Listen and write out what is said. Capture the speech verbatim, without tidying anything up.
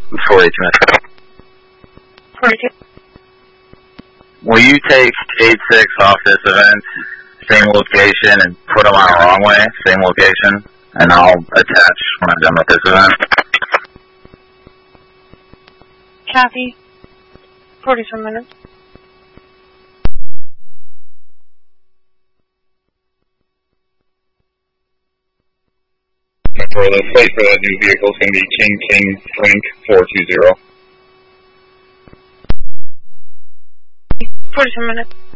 forty-two minutes. forty-two. Will you take eight six off this event, same location, and put them on a wrong way, same location, and I'll attach when I'm done with this event? Copy. forty-two minutes. For the plate for that new vehicle is going to be King King Frank four two zero. forty-two minutes.